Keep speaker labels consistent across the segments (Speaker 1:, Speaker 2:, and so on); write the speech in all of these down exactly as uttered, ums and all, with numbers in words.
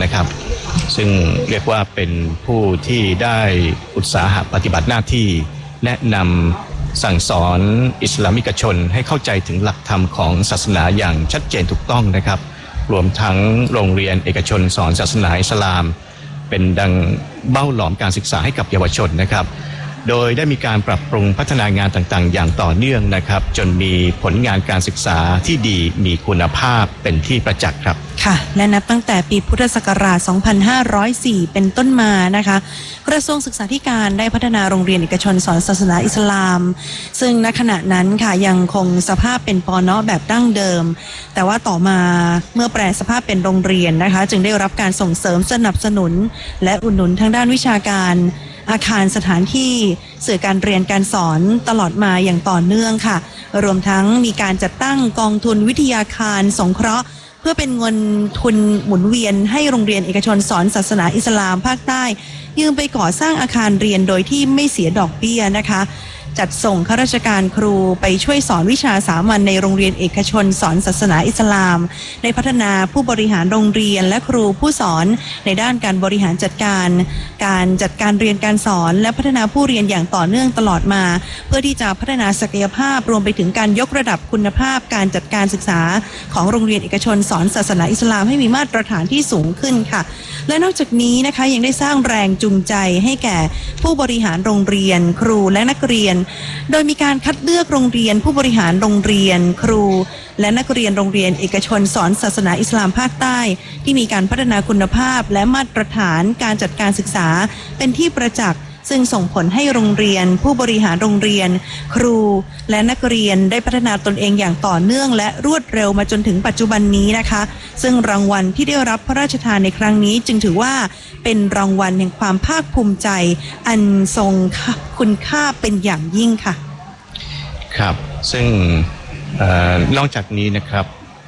Speaker 1: นะครับซึ่งเรียกว่าเป็นผู้ที่ได้อุตสาหะปฏิบัติหน้าที่แนะนำสั่งสอนอิสลามิกชนให้เข้าใจถึงหลักธรรมของศาสนาอย่างชัดเจนถูกต้องนะครับรวมทั้งโรงเรียนเอกชนสอนศาสนาอิสลามเป็นดังเบ้าหลอมการศึกษาให้กับเยาวชนนะครับโดยได้มีการปรับปรุงพัฒนางานต่างๆอย่างต่อเนื่องนะครับจนมีผลงานการศึกษาที่ดีมีคุณภาพเป็นที่ประจักษ์ครับ
Speaker 2: ค่ะและนับตั้งแต่ปีพุทธศักราช สองพันห้าร้อยสี่ เป็นต้นมานะคะกระทรวงศึกษาธิการได้พัฒนาโรงเรียนเอกชนสอนศาสนาอิสลามซึ่งณขณะนั้นค่ะยังคงสภาพเป็นปน.แบบดั้งเดิมแต่ว่าต่อมาเมื่อแปลสภาพเป็นโรงเรียนนะคะจึงได้รับการส่งเสริมสนับสนุนและอุดหนุนทางด้านวิชาการอาคารสถานที่สื่อการเรียนการสอนตลอดมาอย่างต่อเนื่องค่ะรวมทั้งมีการจัดตั้งกองทุนวิทยาคารสงเคราะห์เพื่อเป็นเงินทุนหมุนเวียนให้โรงเรียนเอกชนสอนศาสนาอิสลามภาคใต้ยืมไปก่อสร้างอาคารเรียนโดยที่ไม่เสียดอกเบี้ยนะคะจัดส่งข้าราชการครูไปช่วยสอนวิชาสามัญในโรงเรียนเอกชนสอนศาสนาอิสลามได้พัฒนาผู้บริหารโรงเรียนและครูผู้สอนในด้านการบริหารจัดการการจัดการเรียนการสอนและพัฒนาผู้เรียนอย่างต่อเนื่องตลอดมาเพื่อที่จะพัฒนาศักยภาพรวมไปถึงการยกระดับคุณภาพการจัดการศึกษาของโรงเรียนเอกชนสอนศาสนาอิสลามให้มีมาตรฐานที่สูงขึ้นค่ะและนอกจากนี้นะคะยังได้สร้างแรงจูงใจให้แก่ผู้บริหารโรงเรียนครูและนักเรียนโดยมีการคัดเลือกโรงเรียนผู้บริหารโรงเรียนครูและนักเรียนโรงเรียนเอกชนสอนศาสนาอิสลามภาคใต้ที่มีการพัฒนาคุณภาพและมาตรฐานการจัดการศึกษาเป็นที่ประจักษ์ซึ่งส่งผลให้โรงเรียนผู้บริหารโรงเรียนครูและนักเรียนได้พัฒนาตนเองอย่างต่อเนื่องและรวดเร็วมาจนถึงปัจจุบันนี้นะคะซึ่งรางวัลที่ได้รับพระราชทานในครั้งนี้จึงถือว่าเป็นรางวัลแห่งความภาคภูมิใจอันทรงคุณค่าเป็นอย่างยิ่งค่ะ
Speaker 1: ครับซึ่งนอกจากนี้นะครับ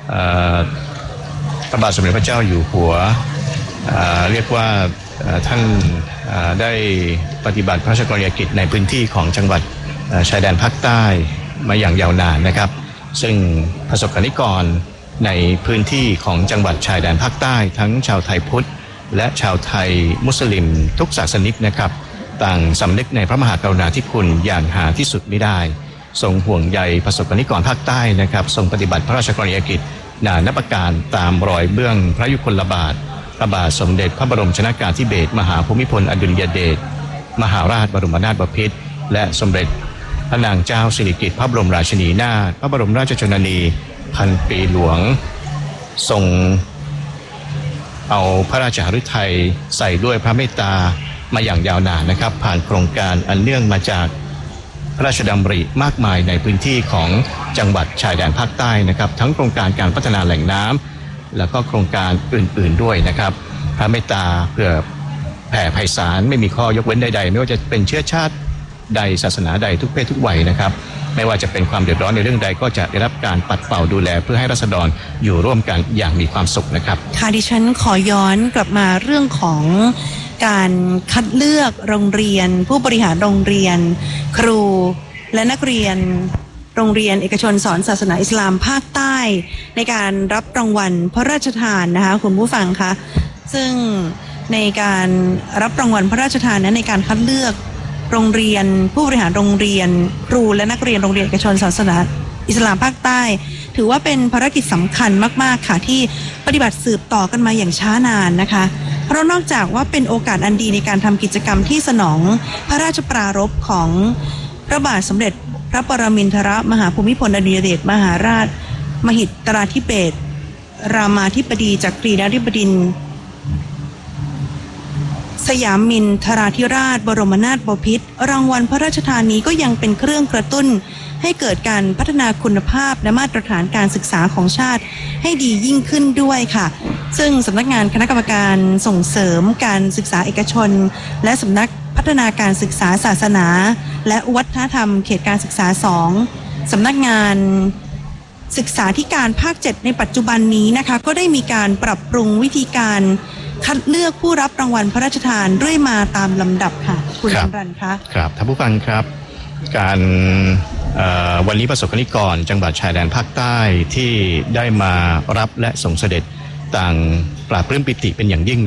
Speaker 1: พระบาทสมเด็จพระเจ้าอยู่หัวเรียกว่าท่านได้ปฏิบัติพระราชกรณียกิจในพื้นที่ของจังหวัดชายแดนภาคใต้มาอย่างยาวนานนะครับซึ่งประสบกนิกรในพื้นที่ของจังหวัดชายแดนภาคใต้ทั้งชาวไทยพุทธและชาวไทยมุสลิมทุกศาสนิกนะครับต่างสำนึกในพระมหากรุณาธิคุณอย่างหาที่สุดมิได้ทรงห่วงใยประสบกนิกรภาคใต้นะครับทรงปฏิบัติพระราชกรณียกิจนานับประการตามรอยเบื้องพระยุคลบาทพระบาทสมเด็จพระบรมชนกาธิเบศรมหาภูมิพลอดุลยเดชมหาราชบรมนาถบพิตรและสมเด็จพระนางเจ้าสิริกิติ์พระบรมราชินีนาถพระบรมราชชนนีพันปีหลวงทรงเอาพระราชฤทัยใส่ด้วยพระเมตตามาอย่างยาวนานนะครับผ่านโครงการอันเนื่องมาจากพระราชดำริมากมายในพื้นที่ของจังหวัดชายแดนภาคใต้นะครับทั้งโครงการการพัฒนาแหล่งน้ำแล้วก็โครงการอื่นๆด้วยนะครับพระเมตตาเพื่อแผ่ไพศาลไม่มีข้อยกเว้นใดๆไม่ว่าจะเป็นเชื้อชาติใดศาสนาใดทุกเพศทุกวัยนะครับไม่ว่าจะเป็นความเดือดร้อนในเรื่องใดก็จะได้รับการปัดเป่าดูแลเพื่อให้ราษฎรอยู่ร่วมกันอย่างมีความสุขนะครับ
Speaker 2: ค่ะดิฉันขอย้อนกลับมาเรื่องของการคัดเลือกโรงเรียนผู้บริหารโรงเรียนครูและนักเรียนโรงเรียนเอกชนสอนศาสนาอิสลามภาคใต้ในการรับรางวัลพระราชทานนะคะคุณผู้ฟังคะซึ่งในการรับรางวัลพระราชทานนั้นในการคัดเลือกโรงเรียนผู้บริหารโรงเรียนครูและนักเรียนโรงเรียนเอกชนศาสนาอิสลามภาคใต้ถือว่าเป็นภารกิจสำคัญมากๆค่ะที่ปฏิบัติสืบต่อกันมาอย่างช้านานนะคะเพราะนอกจากว่าเป็นโอกาสอันดีในการทำกิจกรรมที่สนองพระราชปรารภของพระบาทสมเด็จพระปรมินทรมหาภูมิพลอดุลยเดชมหาราชมหิตราธิเบศรรามาธิบดีจักรีนฤบดินทร์สยามมินทราธิราชบรมนาถบพิตรรางวัลพระราชทานนี้ก็ยังเป็นเครื่องกระตุ้นให้เกิดการพัฒนาคุณภาพและมาตรฐานการศึกษาของชาติให้ดียิ่งขึ้นด้วยค่ะซึ่งสำนักงานคณะกรรมการส่งเสริมการศึกษาเอกชนและสำนักพัฒนาการศึกษาศาสนาและวัฒนธรรมเขตการศึกษาสองสำนักงานศึกษาธิการภาคเจ็ดในปัจจุบันนี้นะคะก็ได้มีการปรับปรุงวิธีการคัดเลือกผู้รับรางวัลพระราชทานเรื่อยมาตามลำดับค่ะคุณอมรันคะ
Speaker 1: ครับท่านผู้ฟังครับการวันนี้ประสบกนิกรจังหวัดชายแดนภาคใต้ที่ได้มารับและส่งเสด็จต่างปราบปลื้มปิติเป็นอย่างยิ่ง